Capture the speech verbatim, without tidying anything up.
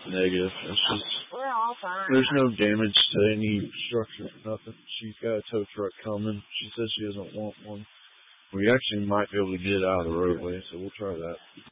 negative. It's just, We're all fine. there's no damage to any structure, nothing. She's got a tow truck coming. She says she doesn't want one. We actually might be able to get it out of the roadway, so we'll try that.